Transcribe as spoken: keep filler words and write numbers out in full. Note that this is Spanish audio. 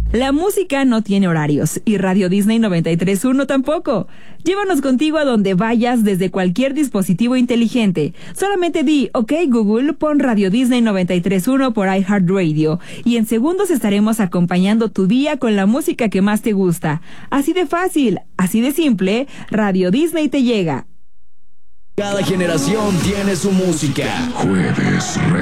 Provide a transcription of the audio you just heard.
La música no tiene horarios y Radio Disney noventa y tres punto uno tampoco. Llévanos contigo a donde vayas desde cualquier dispositivo inteligente. Solamente di, ok Google, pon Radio Disney noventa y tres punto uno por iHeartRadio y en segundos estaremos acompañando tu día con la música que más te gusta. Así de fácil, así de simple, Radio Disney te llega. Cada generación tiene su música. Jueves